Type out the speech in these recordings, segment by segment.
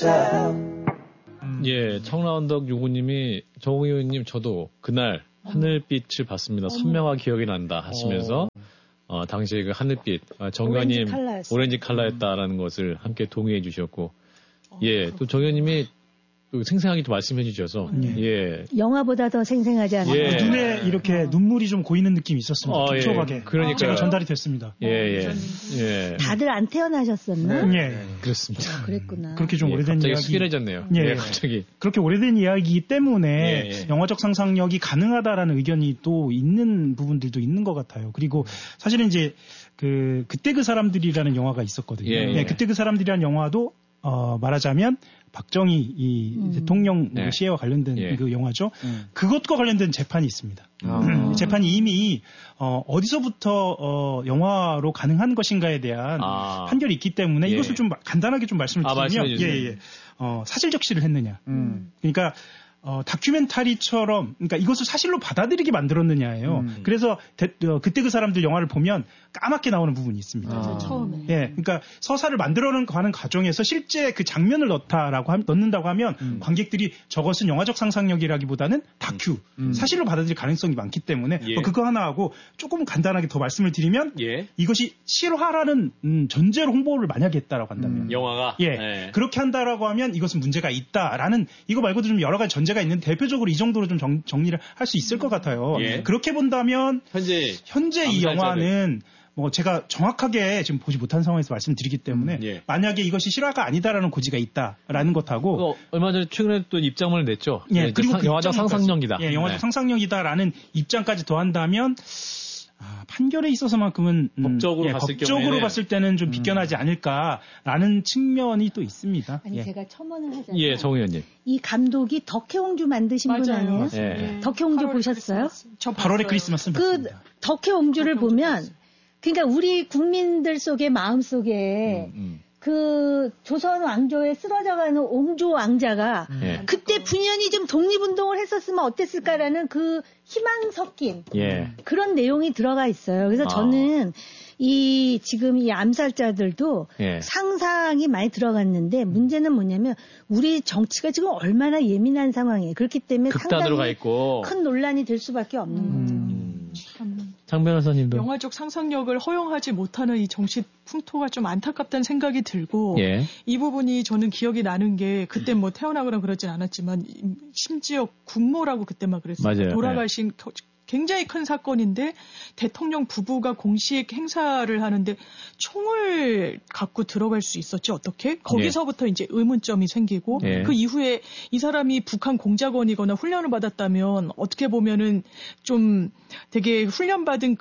예, 청라언덕 유구님이 정우 의원님 저도 그날 하늘빛을 봤습니다. 선명하게 기억이 난다 하시면서 당시에 그 하늘빛 정 의원님 오렌지 컬러였다라는 것을 함께 동의해 주셨고 예, 또 정 의원님이 또 생생하게 또 말씀해 주셔서 예. 영화보다 더 생생하지 않나요? 예. 눈에 이렇게 눈물이 좀 고이는 느낌이 있었습니다. 촉촉하게. 예. 그러니까 제가 전달이 됐습니다. 예. 다들 안 태어나셨었나? 예. 그렇습니다. 그랬구나. 그렇게 좀 오래된 갑자기 이야기. 숙연해졌네요. 예. 갑자기. 그렇게 오래된 이야기이기 때문에 영화적 상상력이 가능하다라는 의견이 또 있는 부분들도 있는 것 같아요. 그리고 사실은 이제 그때 그 사람들이라는 영화가 있었거든요. 예. 그때 그 사람들이라는 영화도 말하자면 박정희 이 대통령 시해와 관련된 그 영화죠. 그것과 관련된 재판이 있습니다. 재판이 이미 어디서부터 영화로 가능한 것인가에 대한 판결이 있기 때문에 이것을 좀 간단하게 좀 말씀을 드리면 사실적시를 했느냐. 그러니까 다큐멘터리처럼, 그러니까 이것을 사실로 받아들이게 만들었느냐예요. 그래서 그때 그 사람들 영화를 보면 까맣게 나오는 부분이 있습니다. 처음에. 예, 그러니까 서사를 만들어가는 과정에서 실제 그 장면을 넣는다고 하면 관객들이 저것은 영화적 상상력이라기보다는 다큐, 사실로 받아들일 가능성이 많기 때문에 그거 하나 하고 조금 간단하게 더 말씀을 드리면 이것이 실화라는 전제로 홍보를 만약에 했다라고 한다면 영화가 그렇게 한다라고 하면 이것은 문제가 있다라는 이거 말고도 좀 여러 가지 전제가 있는 대표적으로 이 정도로 좀 정리를 할 수 있을 것 같아요. 그렇게 본다면 현재 이 영화는 뭐 제가 정확하게 지금 보지 못한 상황에서 말씀드리기 때문에 만약에 이것이 실화가 아니다라는 고지가 있다라는 것하고 얼마 전에 최근에 또 입장문을 냈죠. 그리고 그 영화적 상상력이다. 영화적 상상력이다라는 입장까지 더한다면 판결에 있어서만큼은 법적으로 봤을 때는 좀 비껴나지 않을까라는 측면이 또 있습니다. 아니 제가 첨언을 하자면 정 의원님. 이 감독이 덕혜옹주 만드신 분 아니에요? 덕혜옹주 보셨어요? 저 8월의 크리스마스 그 덕혜옹주를 보면 그러니까 우리 국민들 속의 마음 속에 그 조선 왕조에 쓰러져가는 옹조 왕자가 그때 분연히 좀 독립운동을 했었으면 어땠을까라는 그 희망 섞인 그런 내용이 들어가 있어요. 그래서 저는 지금 이 암살자들도 상상이 많이 들어갔는데 문제는 뭐냐면 우리 정치가 지금 얼마나 예민한 상황이에요. 그렇기 때문에 극단으로 가 있고 큰 논란이 될 수밖에 없는 거죠. 장 변호사님도 영화적 상상력을 허용하지 못하는 이 정치 풍토가 좀 안타깝다는 생각이 들고 이 부분이 저는 기억이 나는 게 그때 뭐 태어나거나 그러진 않았지만 심지어 국모라고 그때 막 그랬어요. 맞아요. 돌아가신 굉장히 큰 사건인데 대통령 부부가 공식 행사를 하는데 총을 갖고 들어갈 수 있었지 어떻게? 거기서부터 이제 의문점이 생기고 그 이후에 이 사람이 북한 공작원이거나 훈련을 받았다면 어떻게 보면은 좀 되게 훈련받은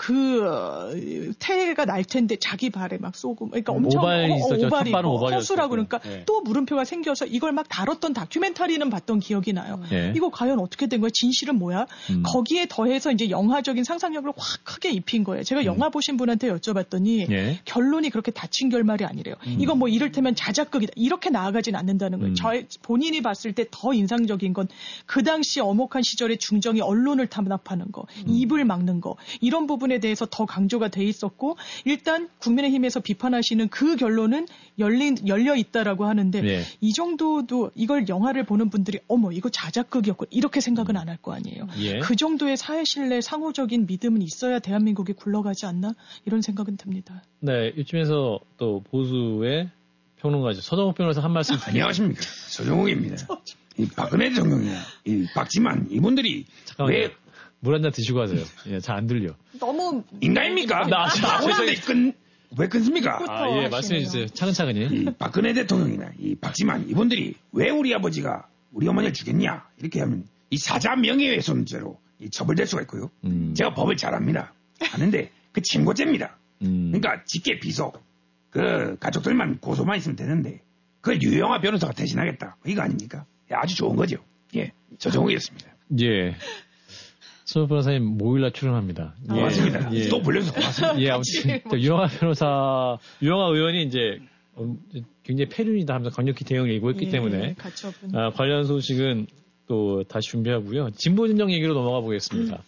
그 태가 날 텐데 자기 발에 막 쏘고 그러니까 엄청 오발이 허수라고 그러니까 또 물음표가 생겨서 이걸 막 다뤘던 다큐멘터리는 봤던 기억이 나요. 이거 과연 어떻게 된 거야? 진실은 뭐야? 거기에 더해서 이제 영화적인 상상력을 확 크게 입힌 거예요. 제가 영화 보신 분한테 여쭤봤더니 결론이 그렇게 닫힌 결말이 아니래요. 이거 뭐 이를테면 자작극이다. 이렇게 나아가진 않는다는 거예요. 본인이 봤을 때 더 인상적인 건 그 당시 엄혹한 시절의 중정이 언론을 탄압하는 거, 입을 막는 거 이런 부분에 대해서 더 강조가 돼 있었고 일단 국민의힘에서 비판하시는 그 결론은 열려 있다라고 하는데 이 정도도 이걸 영화를 보는 분들이 어머 이거 자작극이었고 이렇게 생각은 안 할 거 아니에요. 그 정도의 사회 신뢰 상호적인 믿음은 있어야 대한민국이 굴러가지 않나 이런 생각은 듭니다. 네, 이쯤에서 또 보수의 평론가죠. 서정욱 변호사 한 말씀. 안녕하십니까. 서정욱입니다. 이 박근혜 대통령이나 이 박지만 이분들이 왜 물 한 잔 드시고 하세요. 잘 안 들려. 너무 인간입니까? 왜 끊습니까? 말씀해 주세요. 차근차근히. 이 박근혜 대통령이나 이 박지만 이분들이 왜 우리 아버지가 우리 어머니를 죽였냐 이렇게 하면 이 사자 명예훼손죄로 처벌될 수가 있고요. 제가 법을 잘 압니다. 하는데 그 친고죄입니다. 그러니까 직계 비속 그 가족들만 고소만 있으면 되는데 그걸 유영아 변호사가 대신하겠다. 이거 아닙니까? 아주 좋은 거죠. 서정욱이었습니다. 서정욱 변호사님 목요일날 출연합니다. 맞습니다. 또 불려서 고맙습니다. 아무튼 유영아 변호사, 유영아 의원이 이제 굉장히 폐륜이다 하면서 강력히 대응을 예고했기 때문에 관련 소식은 또 다시 준비하고요. 진보진영 얘기로 넘어가 보겠습니다.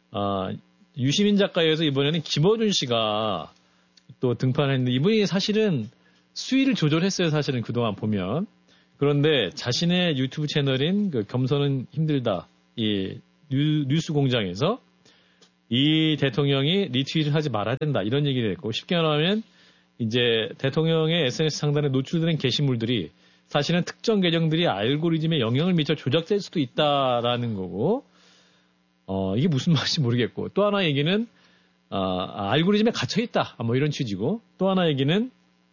유시민 작가에 의해서 이번에는 김어준 씨가 또 등판했는데 이분이 사실은 수위를 조절했어요. 사실은 그동안 보면 그런데 자신의 유튜브 채널인 그 겸손은 힘들다 이 뉴스 공장에서 이 대통령이 리트윗을 하지 말아야 된다 이런 얘기를 했고 쉽게 말하면 이제 대통령의 SNS 상단에 노출되는 게시물들이 사실은 특정 계정들이 알고리즘에 영향을 미쳐 조작될 수도 있다라는 거고 이게 무슨 말인지 모르겠고 또 하나 얘기는 알고리즘에 갇혀 있다 뭐 이런 취지고 또 하나 얘기는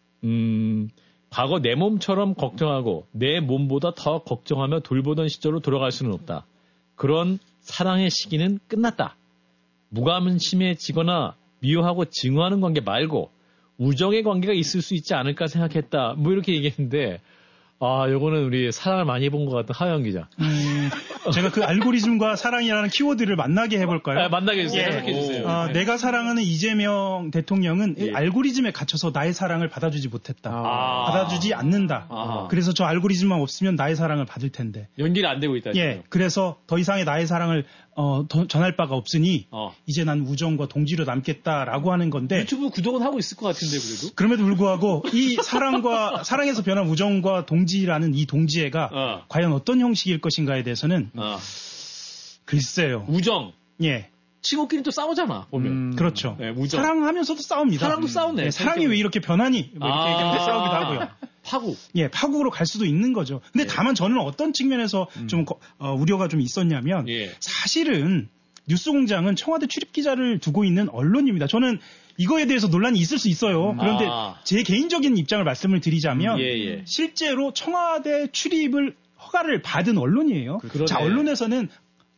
과거 내 몸처럼 걱정하고 내 몸보다 더 걱정하며 돌보던 시절로 돌아갈 수는 없다. 그런 사랑의 시기는 끝났다. 무관심해지거나 미워하고 증오하는 관계 말고 우정의 관계가 있을 수 있지 않을까 생각했다. 뭐 이렇게 얘기했는데 요거는 우리 사랑을 많이 본 것 같은 하영 기자. 제가 그 알고리즘과 사랑이라는 키워드를 만나게 해볼까요? 만나게 해주세요. 해주세요. 내가 사랑하는 이재명 대통령은 알고리즘에 갇혀서 나의 사랑을 받아주지 못했다. 받아주지 않는다. 그래서 저 알고리즘만 없으면 나의 사랑을 받을 텐데. 연기가 안 되고 있다. 그래서 더 이상의 나의 사랑을 전할 바가 없으니 이제 난 우정과 동지로 남겠다라고 하는 건데 유튜브 구독은 하고 있을 것 같은데 그래도 그럼에도 불구하고 이 사랑에서 변한 우정과 동지라는 이 동지애가 과연 어떤 형식일 것인가에 대해서는 글쎄요. 우정. 예. 친구끼리 또 싸우잖아 보면. 그렇죠. 네, 우정. 사랑하면서도 싸웁니다. 사랑도 싸우네. 사랑이 왜 이렇게 변하니? 뭐 이렇게 얘기하는데 싸우기도 하고요. 파국. 파국으로 갈 수도 있는 거죠. 근데 다만 저는 어떤 측면에서 좀 우려가 좀 있었냐면 사실은 뉴스공장은 청와대 출입기자를 두고 있는 언론입니다. 저는 이거에 대해서 논란이 있을 수 있어요. 그런데 제 개인적인 입장을 말씀을 드리자면 실제로 청와대 출입을 허가를 받은 언론이에요. 자, 언론에서는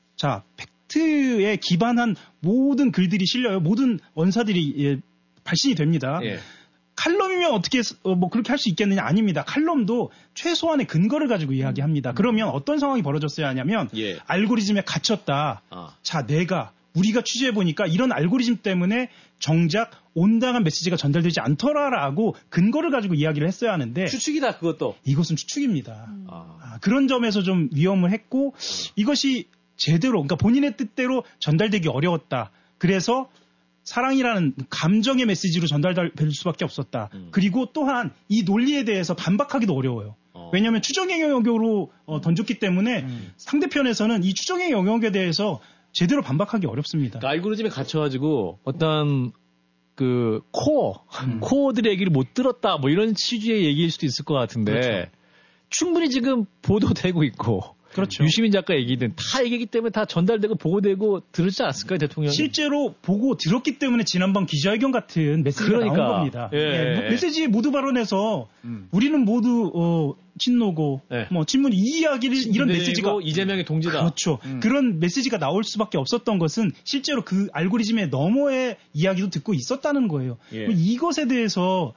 팩트에 기반한 모든 글들이 실려요. 모든 원사들이 발신이 됩니다. 칼럼이면 어떻게 그렇게 할 수 있겠느냐? 아닙니다. 칼럼도 최소한의 근거를 가지고 이야기합니다. 그러면 어떤 상황이 벌어졌어야 하냐면 알고리즘에 갇혔다. 자, 우리가 취재해보니까 이런 알고리즘 때문에 정작 온당한 메시지가 전달되지 않더라라고 근거를 가지고 이야기를 했어야 하는데 추측이다 그것도. 이것은 추측입니다. 그런 점에서 좀 위험을 했고 이것이 제대로 그러니까 본인의 뜻대로 전달되기 어려웠다. 그래서 사랑이라는 감정의 메시지로 전달될 수밖에 없었다. 그리고 또한 이 논리에 대해서 반박하기도 어려워요. 왜냐하면 추정의 영역으로 던졌기 때문에 상대편에서는 이 추정의 영역에 대해서 제대로 반박하기 어렵습니다. 그러니까 알고리즘에 갇혀가지고 어떤 그 코어들의 얘기를 못 들었다 뭐 이런 취지의 얘기일 수도 있을 것 같은데 그렇죠. 충분히 지금 보도되고 있고 그렇죠. 유시민 작가 얘기든 다 얘기기 때문에 다 전달되고 보고되고 들었지 않았을까요, 대통령이? 실제로 보고 들었기 때문에 지난번 기자회견 같은 메시지가 나온 겁니다. 메시지 모두 발언에서 우리는 모두 친노고 친문 이 이야기를 이런 메시지가 이재명의 동지다. 그렇죠. 그런 메시지가 나올 수밖에 없었던 것은 실제로 그 알고리즘의 너머의 이야기도 듣고 있었다는 거예요. 이것에 대해서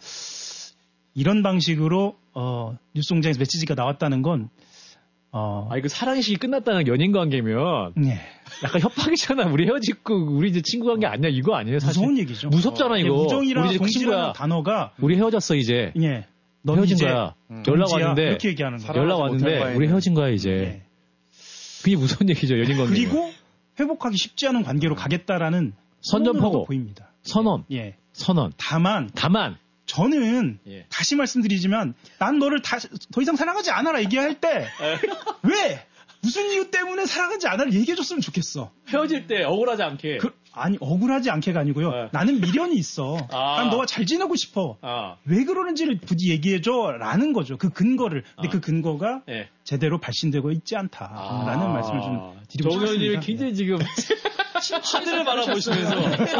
이런 방식으로 뉴스공장에서 메시지가 나왔다는 건 그 사랑의 시기 끝났다는 연인 관계면 약간 협박이잖아. 우리 헤어지고 우리 이제 친구 관계 아니야 이거 아니에요 사실. 무서운 얘기죠. 무섭잖아 이거. 우정이랑 동지라는 단어가 우리 헤어졌어 이제. 너 헤어진 이제 거야. 연락 왔는데 이렇게 얘기하는 거야. 연락 왔는데 우리 헤어진 거야 이제. 그게 무서운 얘기죠 연인 관계. 그리고 회복하기 쉽지 않은 관계로 가겠다라는 선전포고 보입니다. 선언. 선언. 다만 저는 다시 말씀드리지만 난 너를 더 이상 사랑하지 않아라 얘기할 때 왜 무슨 이유 때문에 사랑하지 않아를 얘기해줬으면 좋겠어. 헤어질 때 억울하지 않게. 아니 억울하지 않게가 아니고요. 나는 미련이 있어. 난 너와 잘 지내고 싶어. 왜 그러는지를 부디 얘기해줘라는 거죠. 그 근거를. 근데 그 근거가 제대로 발신되고 있지 않다라는 말씀을 좀 드리고 싶습니다. 정의원님이 굉장히 지금 하늘을 바라보시면서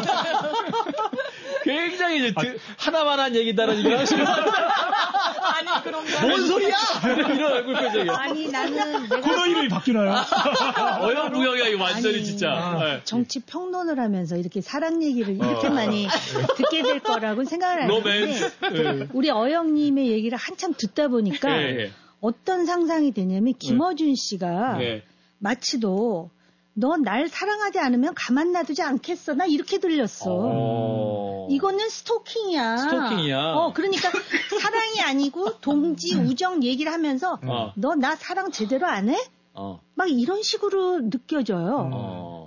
굉장히 이제 하나만한 얘기다라는 얘기를 하시는 아니 그런가? 뭔 소리야? 이런 얼굴 표정이야. 아니 나는 코너 이름이 바뀌나요? 어영부영이야 이거 완전히 진짜. 정치 평론을 하면서 이렇게 사랑 얘기를 이렇게 많이 듣게 될 거라고는 생각을 안 했는데 우리 어영님의 얘기를 한참 듣다 보니까 어떤 상상이 되냐면 김어준 씨가 마치도 너 날 사랑하지 않으면 가만 놔두지 않겠어. 나 이렇게 들렸어. 이거는 스토킹이야. 그러니까 사랑이 아니고 동지, 우정 얘기를 하면서 너 나 사랑 제대로 안 해? 막 이런 식으로 느껴져요.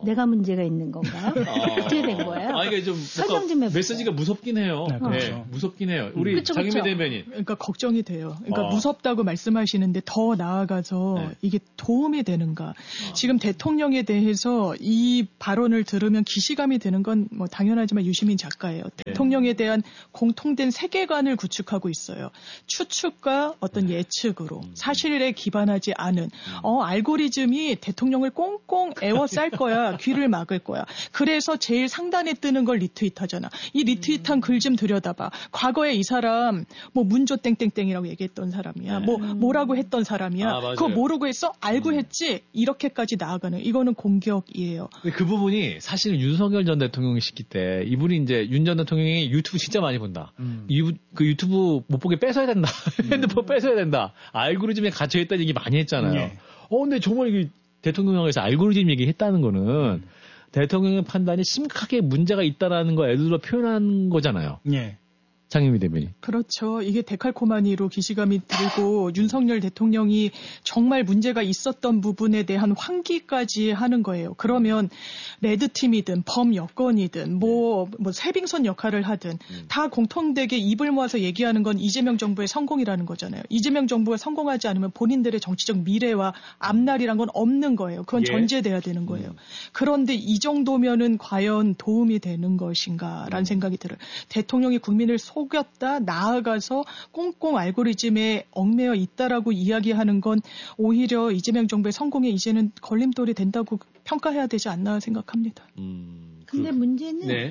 내가 문제가 있는 건가? 어떻게 된 거예요? 이게 좀 설명 좀 해보세요. 메시지가 무섭긴 해요. 네, 그렇죠. 네, 무섭긴 해요. 우리 장윤미 대변인. 그러니까 걱정이 돼요. 그러니까 무섭다고 말씀하시는데 더 나아가서 이게 도움이 되는가? 지금 대통령에 대해서 이 발언을 들으면 기시감이 드는 건 뭐 당연하지만 유시민 작가예요. 대통령에 대한 공통된 세계관을 구축하고 있어요. 추측과 어떤 예측으로 사실에 기반하지 않은 알고리즘이 대통령을 꽁꽁 에워쌀 거야. 귀를 막을 거야. 그래서 제일 상단에 뜨는 걸 리트윗하잖아. 이 리트윗한 글 좀 들여다봐. 과거에 이 사람 뭐 문조 땡땡땡이라고 얘기했던 사람이야. 뭐라고 했던 사람이야. 그거 모르고 했어? 알고 했지. 이렇게까지 나아가는 이거는 공격이에요. 근데 그 부분이 사실은 윤석열 전 대통령 시기 때 이분이 이제 윤 전 대통령이 유튜브 진짜 많이 본다. 그 유튜브 못 보게 뺏어야 된다. 핸드폰 뺏어야 된다. 알고리즘에 갇혀 있다는 얘기 많이 했잖아요. 근데 정말 이게 대통령에서 알고리즘 얘기했다는 거는 대통령의 판단이 심각하게 문제가 있다라는 거 애들로 표현한 거잖아요. 장윤미 대변인. 그렇죠. 이게 데칼코마니로 기시감이 들고 윤석열 대통령이 정말 문제가 있었던 부분에 대한 환기까지 하는 거예요. 그러면 레드팀이든 범여권이든 뭐 세빙선 역할을 하든 다 공통되게 입을 모아서 얘기하는 건 이재명 정부의 성공이라는 거잖아요. 이재명 정부가 성공하지 않으면 본인들의 정치적 미래와 앞날이란 건 없는 거예요. 그건 전제돼야 되는 거예요. 그런데 이 정도면은 과연 도움이 되는 것인가라는 생각이 들어요. 대통령이 국민을 속였다, 나아가서 꽁꽁 알고리즘에 얽매여 있다라고 이야기하는 건 오히려 이재명 정부의 성공에 이제는 걸림돌이 된다고 평가해야 되지 않나 생각합니다. 근데 문제는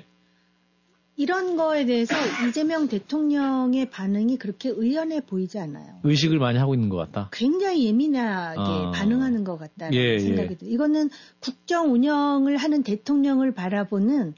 이런 거에 대해서 이재명 대통령의 반응이 그렇게 의연해 보이지 않아요. 의식을 많이 하고 있는 것 같다. 굉장히 예민하게 반응하는 것 같다는 생각이 들어요. 이거는 국정 운영을 하는 대통령을 바라보는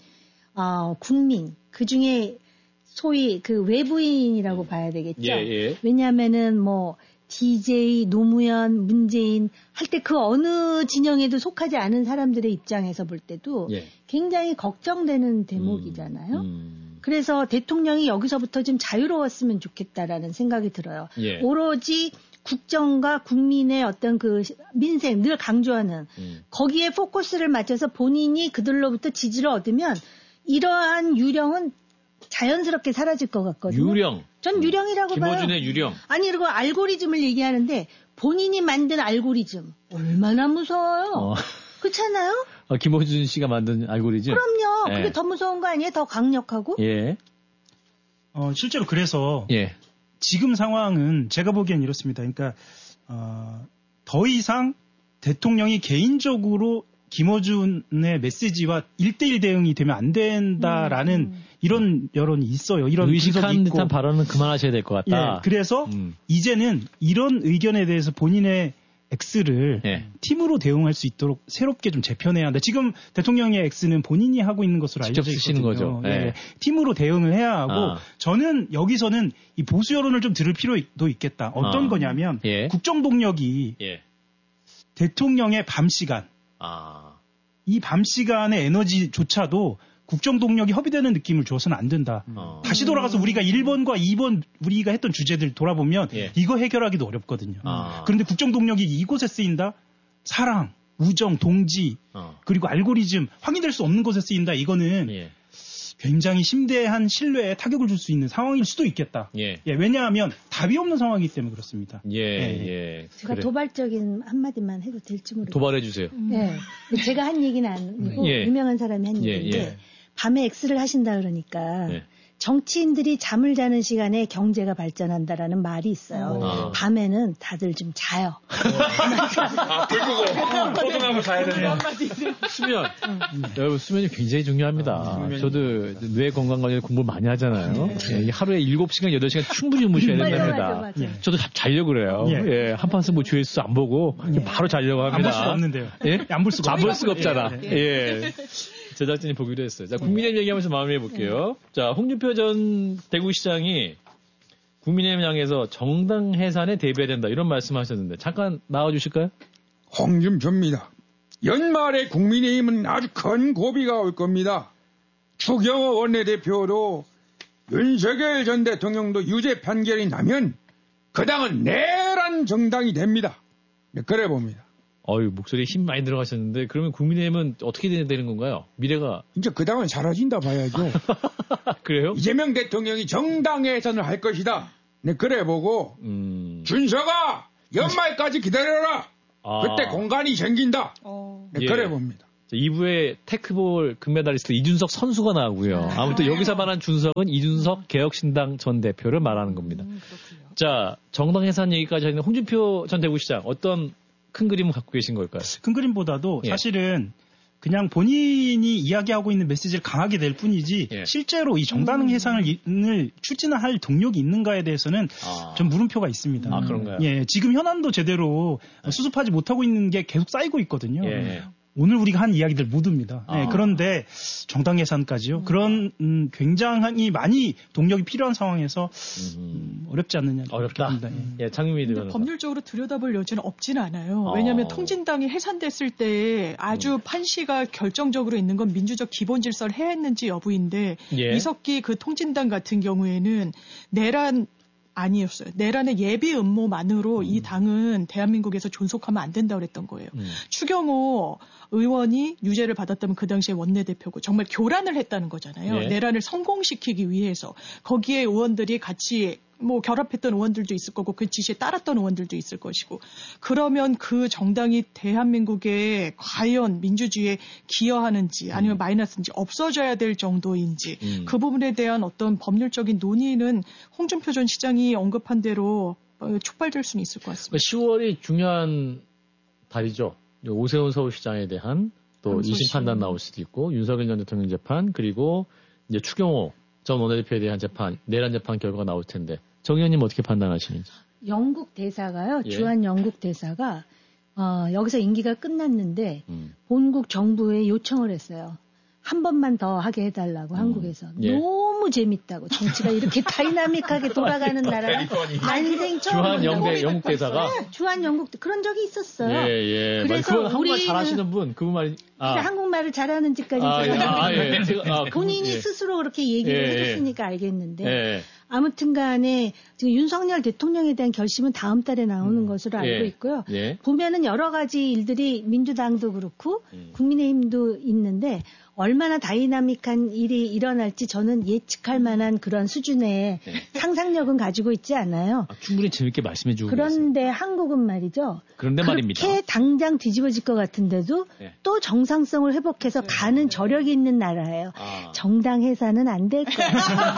국민, 그중에 소위 그 외부인이라고 봐야 되겠죠. 왜냐하면은 뭐 DJ, 노무현, 문재인 할 때 그 어느 진영에도 속하지 않은 사람들의 입장에서 볼 때도 굉장히 걱정되는 대목이잖아요. 그래서 대통령이 여기서부터 좀 자유로웠으면 좋겠다라는 생각이 들어요. 오로지 국정과 국민의 어떤 그 민생 늘 강조하는 거기에 포커스를 맞춰서 본인이 그들로부터 지지를 얻으면 이러한 유령은 자연스럽게 사라질 것 같거든요. 유령. 전 유령이라고 봐요. 김어준의 유령. 아니 그리고 알고리즘을 얘기하는데 본인이 만든 알고리즘 얼마나 무서워요. 그렇잖아요? 김어준 씨가 만든 알고리즘? 그럼요. 그게 더 무서운 거 아니에요? 더 강력하고? 실제로 그래서 지금 상황은 제가 보기엔 이렇습니다. 그러니까 더 이상 대통령이 개인적으로 김어준의 메시지와 1대1 대응이 되면 안 된다라는 이런 여론이 있어요. 이런 의식한 듯한 발언은 그만하셔야 될 것 같다. 그래서 이제는 이런 의견에 대해서 본인의 X를 팀으로 대응할 수 있도록 새롭게 좀 재편해야 한다. 지금 대통령의 X는 본인이 하고 있는 것으로 알려져 있거든요. 쓰시는 거죠. 팀으로 대응을 해야 하고 저는 여기서는 이 보수 여론을 좀 들을 필요도 있겠다. 어떤 거냐면 국정 동력이 대통령의 밤 시간 이 밤 시간의 에너지조차도 국정 동력이 허비되는 느낌을 줘서는 안 된다. 다시 돌아가서 우리가 1번과 2번 우리가 했던 주제들 돌아보면 이거 해결하기도 어렵거든요. 그런데 국정 동력이 이곳에 쓰인다? 사랑, 우정, 동지, 그리고 알고리즘, 확인될 수 없는 곳에 쓰인다. 이거는 굉장히 심대한 신뢰에 타격을 줄 수 있는 상황일 수도 있겠다. 왜냐하면 답이 없는 상황이기 때문에 그렇습니다. 제가 도발적인 한마디만 해도 될지 모르겠어요. 도발해 주세요. 제가 한 얘기는 아니고 유명한 사람이 한 얘기인데 밤에 X를 하신다 그러니까 정치인들이 잠을 자는 시간에 경제가 발전한다라는 말이 있어요. 밤에는 다들 좀 자요. 불 끄고 포동하고 자야 된다. 수면. 여러분 수면이 굉장히 중요합니다. 저도 뇌 건강 관련 공부를 많이 하잖아요. 하루에 7시간, 8시간 충분히 주무셔야 된답니다. 저도 자려고 그래요. 한판 승부 조회수 안 보고 바로 자려고 합니다. 안 볼 수가 없는데요. 안 볼 수가 없잖아. 제작진이 보기로 했어요. 자, 국민의힘 얘기하면서 마무리해볼게요. 자, 홍준표 전 대구시장이 국민의힘 향해서 정당 해산에 대비해야 된다. 이런 말씀 하셨는데, 잠깐 나와주실까요? 홍준표입니다. 연말에 국민의힘은 아주 큰 고비가 올 겁니다. 추경호 원내대표도 윤석열 전 대통령도 유죄 판결이 나면 그 당은 내란 정당이 됩니다. 그래 봅니다. 목소리에 힘 많이 들어가셨는데 그러면 국민의힘은 어떻게 되는 건가요? 미래가 이제 그 당은 사라진다 봐야죠. 그래요? 이재명 대통령이 정당 해산을 할 것이다. 네, 그래 보고 준서가 연말까지 기다려라. 그때 공간이 생긴다. 네, 그래 봅니다. 2부에 테크볼 금메달리스트 이준석 선수가 나오고요. 아무튼 여기서 말한 준석은 이준석 개혁신당 전 대표를 말하는 겁니다. 자, 정당 해산 얘기까지 하는 홍준표 전 대구시장 어떤 큰 그림을 갖고 계신 걸까요? 큰 그림보다도 사실은 그냥 본인이 이야기하고 있는 메시지를 강하게 낼 뿐이지 실제로 이 정당 해산을 추진할 동력이 있는가에 대해서는 좀 물음표가 있습니다. 그런가요? 예, 지금 현안도 제대로 수습하지 못하고 있는 게 계속 쌓이고 있거든요. 오늘 우리가 한 이야기들 모두입니다. 네, 그런데 정당 예산까지요. 그런 굉장히 많이 동력이 필요한 상황에서 어렵지 않느냐. 어렵다. 예, 장유미 근데 법률적으로 들여다볼 여지는 없지는 않아요. 왜냐하면 통진당이 해산됐을 때 아주 판시가 결정적으로 있는 건 민주적 기본 질서를 해했는지 여부인데 이석기 그 통진당 같은 경우에는 내란 아니었어요. 내란의 예비 음모만으로 이 당은 대한민국에서 존속하면 안 된다고 그랬던 거예요. 추경호 의원이 유죄를 받았다면 그 당시에 원내대표고 정말 교란을 했다는 거잖아요. 내란을 성공시키기 위해서 거기에 의원들이 같이 결합했던 의원들도 있을 거고 그 지시에 따랐던 의원들도 있을 것이고 그러면 그 정당이 대한민국에 과연 민주주의에 기여하는지 아니면 마이너스인지 없어져야 될 정도인지 그 부분에 대한 어떤 법률적인 논의는 홍준표 전 시장이 언급한 대로 촉발될 수는 있을 것 같습니다. 10월이 중요한 달이죠. 오세훈 서울시장에 대한 또 2심 판단 나올 수도 있고 윤석열 전 대통령 재판 그리고 이제 추경호 전 원내대표에 대한 재판, 내란 재판 결과가 나올 텐데 정 의원님 어떻게 판단하시는지? 영국 대사가요. 주한 영국 대사가 여기서 임기가 끝났는데 본국 정부에 요청을 했어요. 한 번만 더 하게 해달라고 한국에서. 너무 재밌다고. 정치가 이렇게 다이나믹하게 돌아가는 나라는 난생 처음. 주한 영국 대사가? 주한 영국 그런 적이 있었어요. 그래서 그건 한국말 잘하시는 분. 그 말. 한국말을 잘하는지까지 본인이 스스로 그렇게 얘기를 해줬으니까 알겠는데 아무튼 간에 지금 윤석열 대통령에 대한 결심은 다음 달에 나오는 것으로 알고 있고요. 보면은 여러 가지 일들이 민주당도 그렇고 국민의힘도 있는데 얼마나 다이나믹한 일이 일어날지 저는 예측할 만한 그런 수준의 상상력은 가지고 있지 않아요. 충분히 재밌게 말씀해 주고 그런데 계세요. 한국은 말이죠. 그런데 말입니다. 그렇게 당장 뒤집어질 것 같은데도 또 정상성을 회복해서 가는 저력이 있는 나라예요. 정당 해산은 안 될 거예요.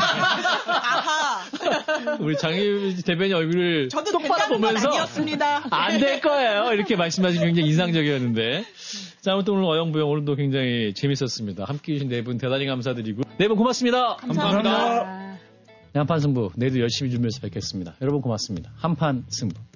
우리 장희 대변인 얼굴을 똑바로 보면서 안 될 거예요. 이렇게 말씀하시기 굉장히 인상적이었는데. 자, 아무튼 오늘 어영부영 오늘도 굉장히 재밌었습니다. 함께 해주신 네 분 대단히 감사드리고 네 분 고맙습니다. 감사합니다. 한판 승부 내일도 열심히 준비해서 뵙겠습니다. 여러분 고맙습니다. 한판 승부.